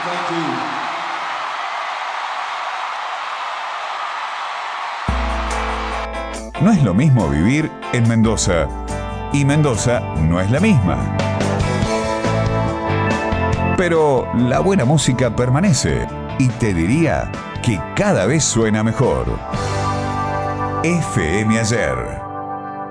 No es lo mismo vivir en Mendoza, y Mendoza no es la misma. Pero la buena música permanece, y te diría que cada vez suena mejor. FM Ayer.